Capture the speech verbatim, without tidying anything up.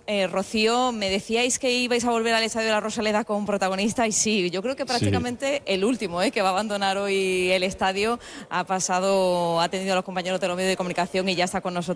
Eh, Rocío, me decíais que ibais a volver al Estadio de la Rosaleda con protagonista y sí, yo creo que prácticamente sí. El último eh, que va a abandonar hoy el estadio ha pasado, ha tenido a los compañeros de los medios de comunicación y ya está con nosotros.